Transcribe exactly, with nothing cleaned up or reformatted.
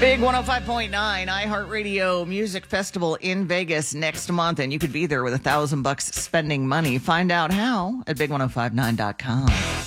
Big one oh five point nine iHeartRadio Music Festival in Vegas next month, and you could be there with a thousand bucks spending money. Find out how at big ten fifty-nine dot com.